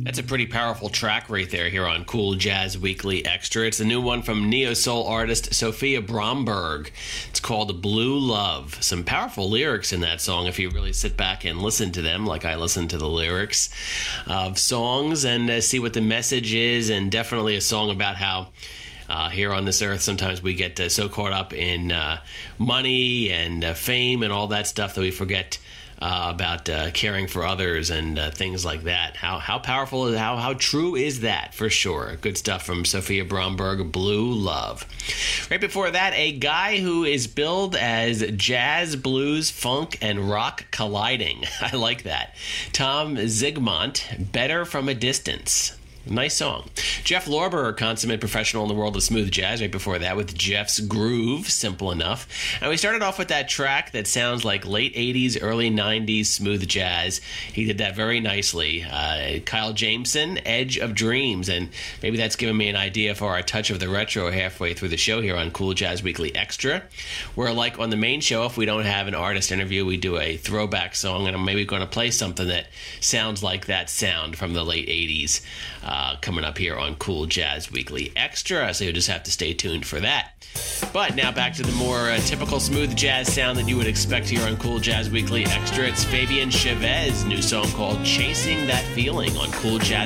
That's a pretty powerful track right there here on Cool Jazz Weekly Extra. It's a new one from neo-soul artist Sophia Bromberg. It's called Blue Love. Some powerful lyrics in that song if you really sit back and listen to them, like I listen to the lyrics of songs and see what the message is, and definitely a song about how here on this earth, sometimes we get so caught up in money and fame and all that stuff that we forget about caring for others and things like that. How powerful is how true is that? For sure. Good stuff from Sophia Bromberg, Blue Love. Right before that, a guy who is billed as jazz, blues, funk, and rock colliding. I like that. Tom Zigmont, Better from a Distance. Nice song. Jeff Lorber, a consummate professional in the world of smooth jazz, right before that with Jeff's Groove, Simple Enough. And we started off with that track that sounds like late 80s, early 90s smooth jazz. He did that very nicely. Kyle Jameson, Edge of Dreams. And maybe that's given me an idea for our touch of the retro halfway through the show here on Cool Jazz Weekly Extra. Where, like on the main show, if we don't have an artist interview, we do a throwback song, and I'm maybe going to play something that sounds like that sound from the late 80s. Coming up here on Cool Jazz Weekly Extra, so you'll just have to stay tuned for that. But now back to the more typical smooth jazz sound that you would expect here on Cool Jazz Weekly Extra. It's Fabian Chavez' new song called Chasing That Feeling on Cool Jazz